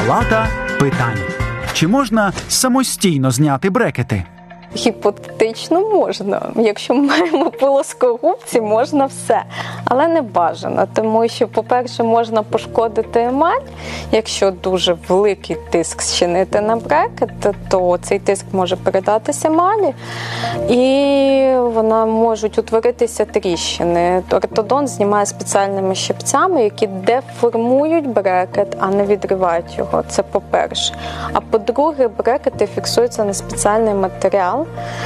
Палата питань. Чи можна самостійно зняти брекети? Гіпотетично можна. Якщо ми маємо плоскогубці, можна все. Але не бажано, тому що, по-перше, можна пошкодити емаль. Якщо дуже великий тиск зчинити на брекет, то цей тиск може передатися емалі, і вона можуть утворитися тріщини. Ортодонт знімає спеціальними щипцями, які деформують брекет, а не відривають його. Це по-перше. А по-друге, брекети фіксуються на спеціальний матеріал,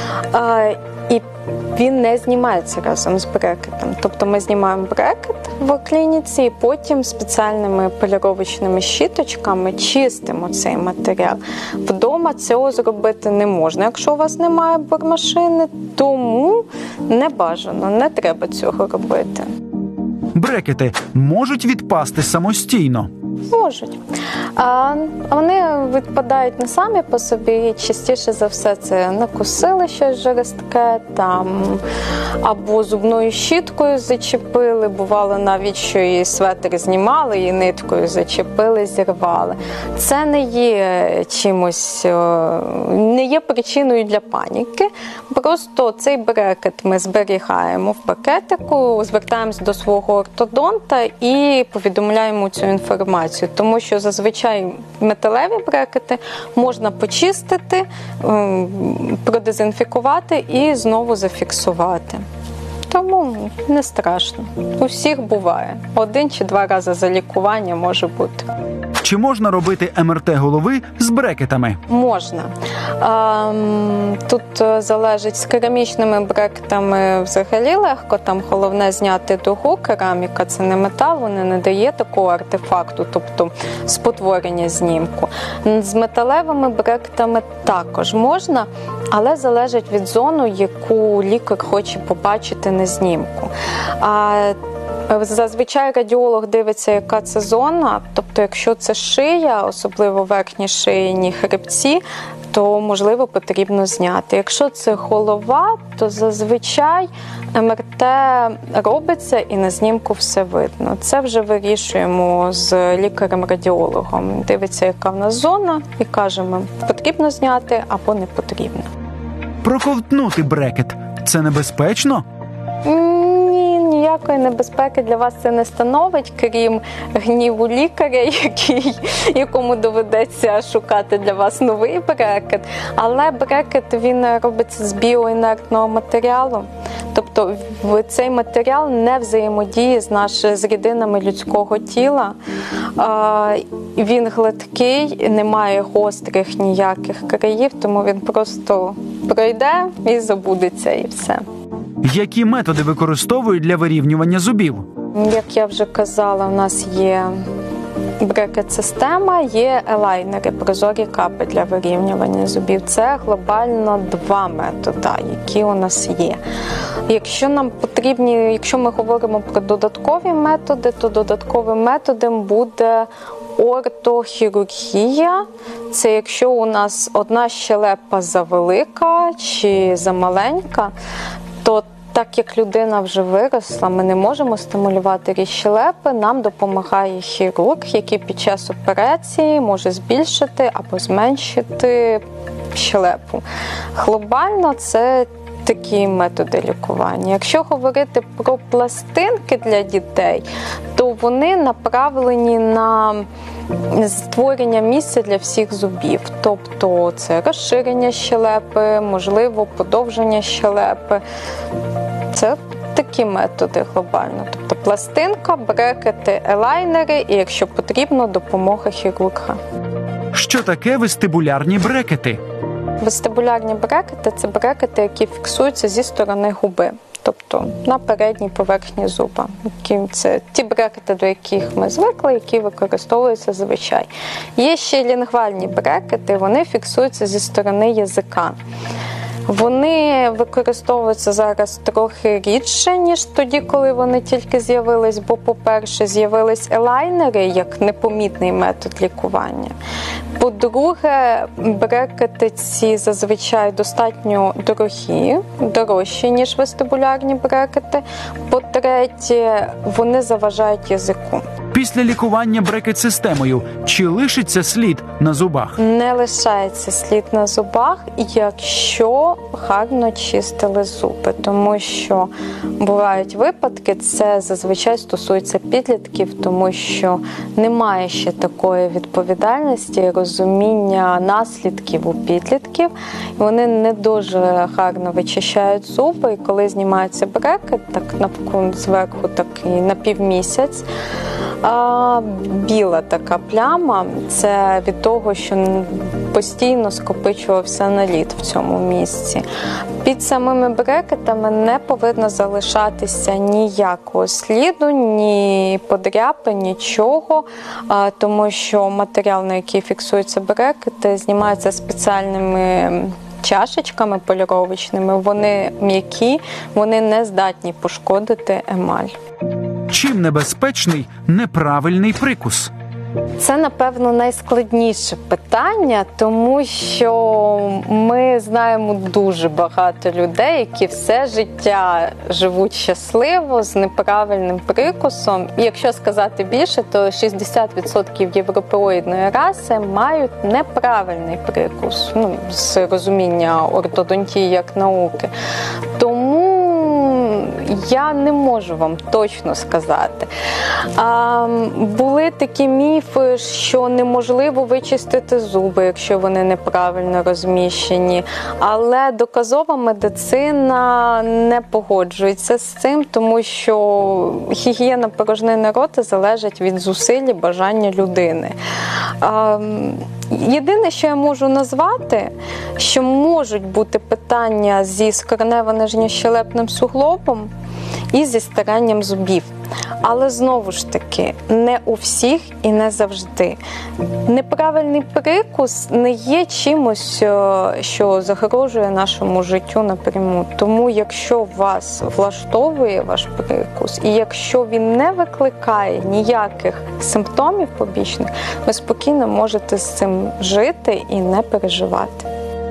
і він не знімається разом з брекетом. Тобто ми знімаємо брекет в клініці і потім спеціальними поліровочними щіточками чистимо цей матеріал. Вдома цього зробити не можна, якщо у вас немає бормашини, тому не бажано, не треба цього робити. Брекети можуть відпасти самостійно? Можуть. Вони відпадають не самі по собі, частіше за все це накусили щось жорстке, або зубною щіткою зачепили, бувало навіть, що і светр знімали, і ниткою зачепили, зірвали. Це не є чимось, не є причиною для паніки, просто цей брекет ми зберігаємо в пакетику, звертаємось до свого ортодонта і повідомляємо цю інформацію. Тому що зазвичай металеві брекети можна почистити, продезінфікувати і знову зафіксувати. Тому не страшно. У всіх буває. 1 чи 2 рази за лікування може бути. Чи можна робити МРТ голови з брекетами? Можна. Тут залежить, з керамічними брекетами взагалі легко, там головне зняти дугу. Кераміка – це не метал, вона не дає такого артефакту, тобто спотворення знімку. З металевими брекетами також можна, але залежить від зони, яку лікар хоче побачити на знімку. Зазвичай радіолог дивиться, яка це зона, тобто якщо це шия, особливо верхні шийні хребці, то, можливо, потрібно зняти. Якщо це голова, то зазвичай МРТ робиться і на знімку все видно. Це вже вирішуємо з лікарем-радіологом. Дивиться, яка в нас зона, і кажемо, потрібно зняти або не потрібно. Проковтнути брекет – це небезпечно? Ніякої небезпеки для вас це не становить, крім гніву лікаря, якому доведеться шукати для вас новий брекет. Але брекет, він робиться з біоінертного матеріалу. Тобто цей матеріал не взаємодіє з рідинами людського тіла. Він гладкий, не має гострих ніяких країв, тому він просто пройде і забудеться, і все. Які методи використовують для вирівнювання зубів? Як я вже казала, у нас є брекет-система, є елайнери, прозорі капи для вирівнювання зубів. Це глобально 2 методи, які у нас є. Якщо нам потрібні, якщо ми говоримо про додаткові методи, то додатковим методом буде ортохірургія. Це якщо у нас одна щелепа завелика чи замаленька, то так як людина вже виросла, ми не можемо стимулювати ріст щелепи, нам допомагає хірург, який під час операції може збільшити або зменшити щелепу. Глобально це такі методи лікування. Якщо говорити про пластинки для дітей, то вони направлені на створення місця для всіх зубів. Тобто це розширення щелепи, можливо, подовження щелепи. Це такі методи глобально. Тобто пластинка, брекети, елайнери і, якщо потрібно, допомога хірурга. Що таке вестибулярні брекети? Вестибулярні брекети – це брекети, які фіксуються зі сторони губи. Тобто на передній поверхні зуба. Це ті брекети, до яких ми звикли, які використовуються зазвичай. Є ще лінгвальні брекети, вони фіксуються зі сторони язика. Вони використовуються зараз трохи рідше, ніж тоді, коли вони тільки з'явились, бо, по-перше, з'явились елайнери як непомітний метод лікування. По-друге, брекети ці зазвичай достатньо дорогі, дорожчі, ніж вестибулярні брекети. По-третє, вони заважають язику. Після лікування брекет-системою чи лишиться слід на зубах? Не лишається слід на зубах, якщо гарно чистили зуби, тому що бувають випадки, це зазвичай стосується підлітків, тому що немає ще такої відповідальності і розуміння наслідків у підлітків. Вони не дуже гарно вичищають зуби, і коли знімається брекет, так зверху такий на півмісяць, біла така пляма – це від того, що постійно скопичувався наліт в цьому місці. Під самими брекетами не повинно залишатися ніякого сліду, ні подряпин, нічого, тому що матеріал, на який фіксуються брекети, знімається спеціальними чашечками поліровочними. Вони м'які, вони не здатні пошкодити емаль. Чим небезпечний неправильний прикус? Це, напевно, найскладніше питання, тому що ми знаємо дуже багато людей, які все життя живуть щасливо з неправильним прикусом. І якщо сказати більше, то 60% європеоїдної раси мають неправильний прикус, з розуміння ортодонтії як науки. Тому я не можу вам точно сказати. Були такі міфи, що неможливо вичистити зуби, якщо вони неправильно розміщені. Але доказова медицина не погоджується з цим, тому що гігієна порожнини рота залежить від зусиль і бажання людини. Єдине, що я можу назвати, що можуть бути питання зі скронево-нижньощелепним суглобом і зі старанням зубів. Але знову ж таки, не у всіх і не завжди. Неправильний прикус не є чимось, що загрожує нашому життю напряму. Тому якщо вас влаштовує ваш прикус, і якщо він не викликає ніяких симптомів побічних, ви спокійно можете з цим жити і не переживати.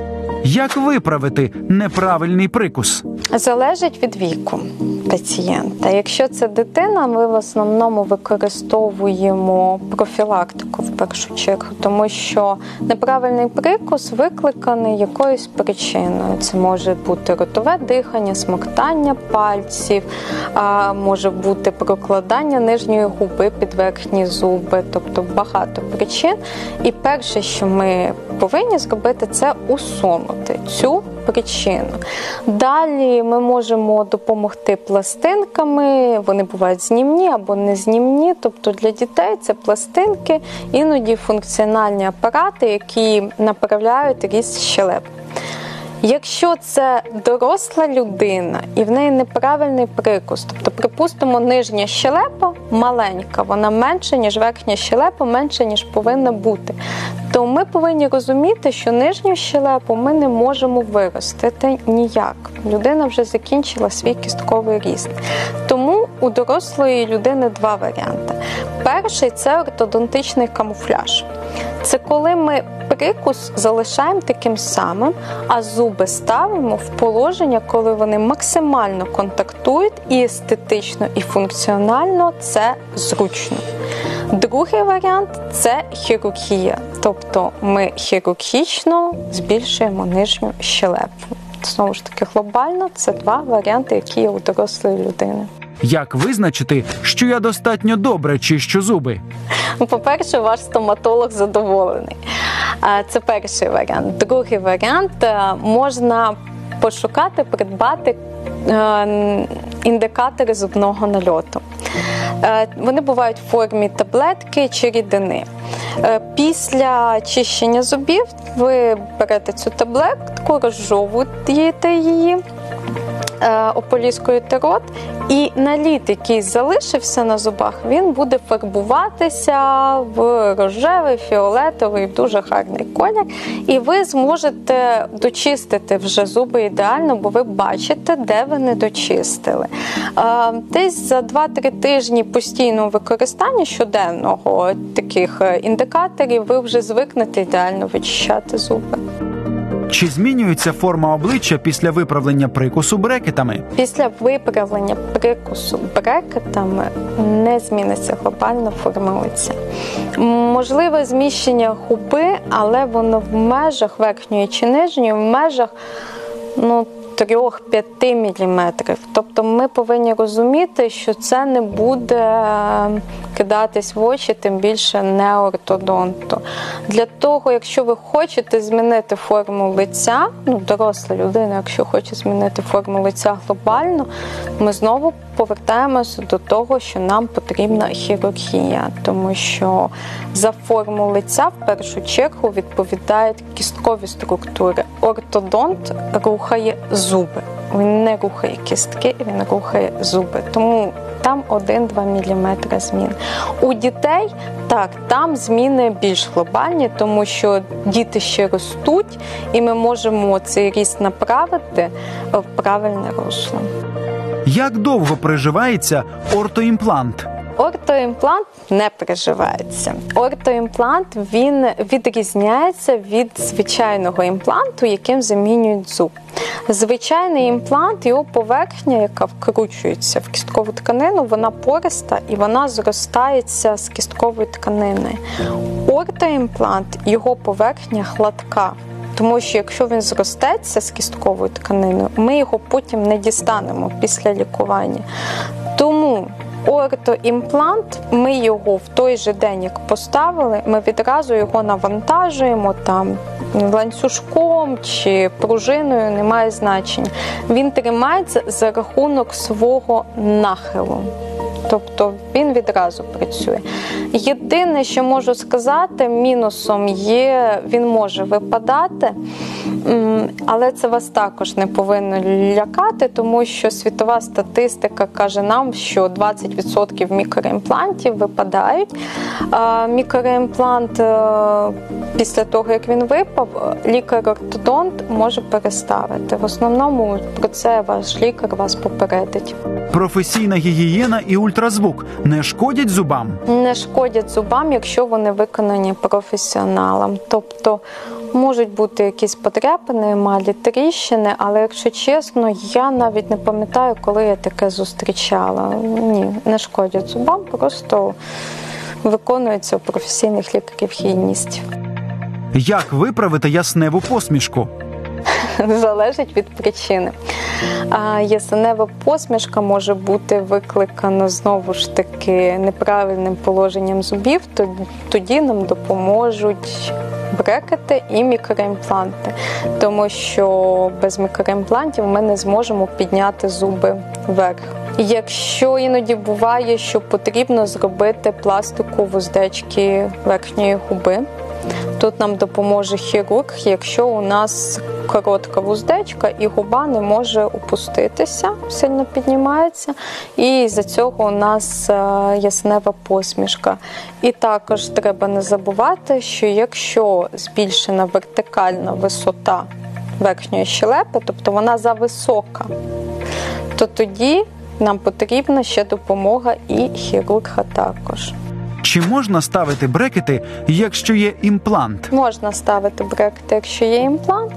Як виправити неправильний прикус? Залежить від віку пацієнта. Якщо це дитина, ми в основному використовуємо профілактику в першу чергу, тому що неправильний прикус викликаний якоюсь причиною. Це може бути ротове дихання, смоктання пальців, може бути прокладання нижньої губи під верхні зуби, тобто багато причин. І перше, що ми повинні зробити, це усунути цю причину. Далі ми можемо допомогти пластинками, вони бувають знімні або незнімні, тобто для дітей це пластинки, іноді функціональні апарати, які направляють ріст щелеп. Якщо це доросла людина і в неї неправильний прикус, тобто, припустимо, нижня щелепа маленька, вона менша, ніж верхня щелепа, менша, ніж повинна бути, то ми повинні розуміти, що нижню щелепу ми не можемо виростити ніяк. Людина вже закінчила свій кістковий ріст. Тому у дорослої людини два варіанти. Перший – це ортодонтичний камуфляж. Це коли ми прикус залишаємо таким самим, а зуби ставимо в положення, коли вони максимально контактують і естетично, і функціонально це зручно. Другий варіант – це хірургія. Тобто ми хірургічно збільшуємо нижню щелепу. Знову ж таки, глобально це два варіанти, які є у дорослої людини. Як визначити, що я достатньо добре чищу зуби? По-перше, ваш стоматолог задоволений. Це перший варіант. Другий варіант – можна пошукати, придбати індикатори зубного нальоту. Вони бувають в формі таблетки чи рідини. Після чищення зубів ви берете цю таблетку, розжовуєте її, ополіскуєте рот, і наліт, який залишився на зубах, він буде фарбуватися в рожевий, фіолетовий, дуже гарний колір, і ви зможете дочистити вже зуби ідеально, бо ви бачите, де ви не дочистили. Десь за 2-3 тижні постійного використання щоденного таких індикаторів ви вже звикнете ідеально вичищати зуби. Чи змінюється форма обличчя після виправлення прикусу брекетами? Після виправлення прикусу брекетами не зміниться глобальна форма лиця. Можливе зміщення губи, але воно в межах верхньої чи нижньої, в межах 3-5 мм. Тобто ми повинні розуміти, що це не буде кидатись в очі, тим більше не ортодонту. Для того, якщо ви хочете змінити форму лиця, доросла людина, якщо хоче змінити форму лиця глобально, ми знову повертаємося до того, що нам потрібна хірургія, тому що за форму лиця в першу чергу відповідають кісткові структури. Ортодонт рухає зуби. Він не рухає кістки, він рухає зуби. Тому там 1-2 мм змін. У дітей, так, там зміни більш глобальні, тому що діти ще ростуть, і ми можемо цей ріст направити в правильне русло. Як довго приживається ортоімплант? Ортоімплант не приживається. Ортоімплант, він відрізняється від звичайного імпланту, яким замінюють зуб. Звичайний імплант, його поверхня, яка вкручується в кісткову тканину, вона пориста і вона зростається з кісткової тканини. Ортоімплант, його поверхня гладка. Тому що якщо він зростеться з кістковою тканиною, ми його потім не дістанемо після лікування. Тому ортоімплант, ми його в той же день, як поставили, ми відразу його навантажуємо там ланцюжком чи пружиною, немає значення. Він тримається за рахунок свого нахилу. Тобто він відразу працює. Єдине, що можу сказати, мінусом є, він може випадати, але це вас також не повинно лякати, тому що світова статистика каже нам, що 20% мікроімплантів випадають. Мікроімплант після того, як він випав, лікар-ортодонт може переставити. В основному про це ваш лікар вас попередить. Професійна гігієна і ультразвук не шкодять зубам? Не шкодять зубам, якщо вони виконані професіоналом. Тобто можуть бути якісь подряпини, емалі, тріщини, але, якщо чесно, я навіть не пам'ятаю, коли я таке зустрічала. Ні, не шкодять зубам, просто виконуються у професійних лікарів-гігієністів. Як виправити ясневу посмішку? Залежить від причини. Ясенева посмішка може бути викликана, знову ж таки, неправильним положенням зубів, тоді нам допоможуть брекети і мікроімпланти, тому що без мікроімплантів ми не зможемо підняти зуби вверх. Якщо іноді буває, що потрібно зробити пластику вуздечки верхньої губи, тут нам допоможе хірург, якщо у нас коротка вуздечка і губа не може опуститися, сильно піднімається, і з-за цього у нас яснева посмішка. І також треба не забувати, що якщо збільшена вертикальна висота верхньої щелепи, тобто вона зависока, то тоді нам потрібна ще допомога і хірурга також. Чи можна ставити брекети, якщо є імплант? Можна ставити брекети, якщо є імплант.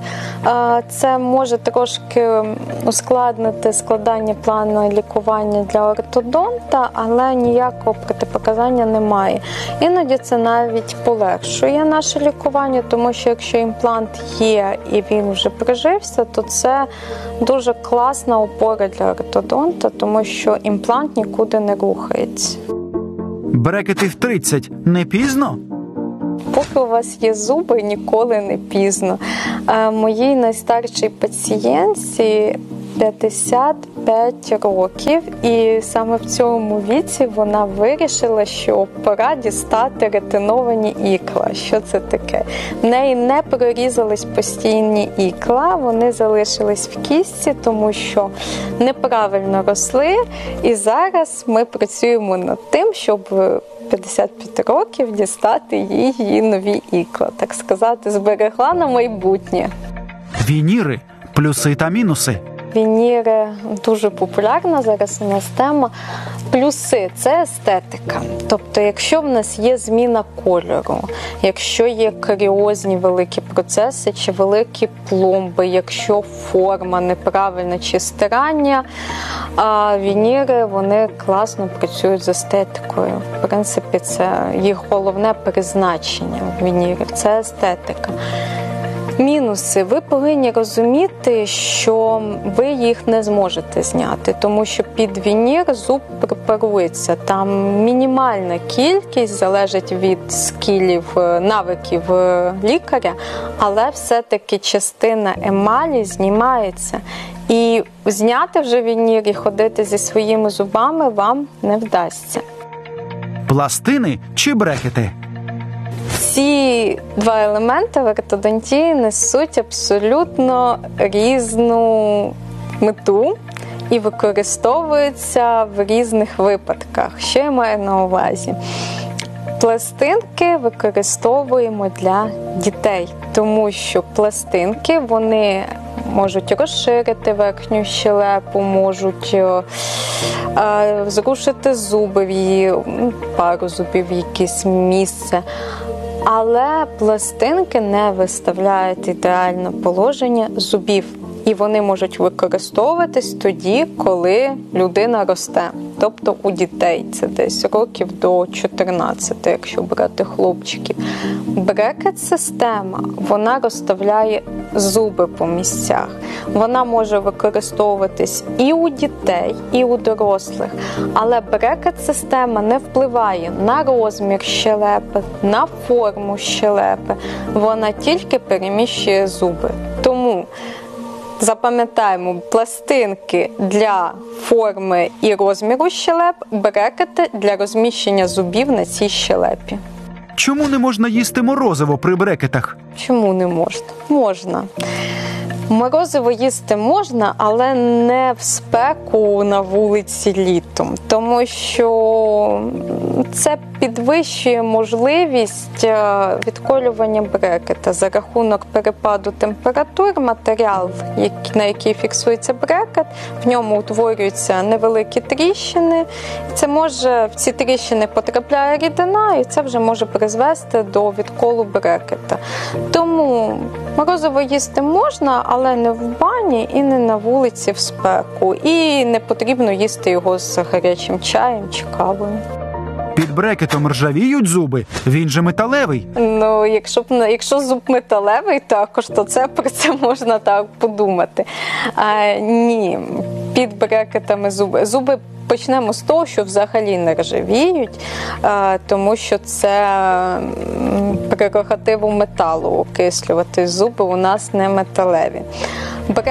Це може трошки ускладнити складання плану лікування для ортодонта, але ніякого протипоказання немає. Іноді це навіть полегшує наше лікування, тому що якщо імплант є і він вже прижився, то це дуже класна опора для ортодонта, тому що імплант нікуди не рухається. Брекети в 30 не пізно? Поки у вас є зуби, ніколи не пізно. Моїй найстаршій пацієнтці 55 років, і саме в цьому віці вона вирішила, що пора дістати ретиновані ікла. Що це таке? В неї не прорізались постійні ікла, вони залишились в кістці, тому що неправильно росли, і зараз ми працюємо над тим, щоб 55 років дістати її нові ікла, так сказати, зберегла на майбутнє. Вініри – плюси та мінуси. вініри дуже популярна зараз у нас тема. Плюси – це естетика. Тобто, якщо в нас є зміна кольору, якщо є каріозні великі процеси чи великі пломби, якщо форма неправильна чи стирання, вініри, вони класно працюють з естетикою. В принципі, це їх головне призначення вінірів – це естетика. Мінуси. Ви повинні розуміти, що ви їх не зможете зняти, тому що під вінір зуб препарується. Там мінімальна кількість, залежить від скілів, навиків лікаря, але все-таки частина емалі знімається. І зняти вже вінір і ходити зі своїми зубами вам не вдасться. Пластини чи брекети? Ці два елементи в ортодонтії несуть абсолютно різну мету і використовуються в різних випадках. Що я маю на увазі? Пластинки використовуємо для дітей, тому що пластинки, вони можуть розширити верхню щелепу, можуть зрушити зуби в її, пару зубів в якесь місце. Але пластинки не виставляють ідеальне положення зубів. І вони можуть використовуватись тоді, коли людина росте. Тобто у дітей це десь років до 14, якщо брати хлопчиків. Брекет-система, вона розставляє зуби по місцях. Вона може використовуватись і у дітей, і у дорослих. Але брекет-система не впливає на розмір щелепи, на форму щелепи. Вона тільки переміщує зуби. Тому запам'ятаємо, пластинки для форми і розміру щелеп, брекети для розміщення зубів на цій щелепі. Чому не можна їсти морозиво при брекетах? Чому не можна? Можна. Морозиво їсти можна, але не в спеку на вулиці літом, тому що це підвищує можливість відколювання брекета за рахунок перепаду температур. Матеріал, на який фіксується брекет, в ньому утворюються невеликі тріщини. В ці тріщини потрапляє рідина, і це вже може призвести до відколу брекета. Тому морозиво їсти можна, але не в бані і не на вулиці в спеку. І не потрібно їсти його з гарячим чаєм чи кавою. Під брекетом ржавіють зуби? Він же металевий. Ну, якщо зуб металевий також, то про це можна так подумати. Ні, під брекетами зуби почнемо з того, що взагалі не ржавіють, тому що це прерогативу металу окислювати зуби, у нас не металеві.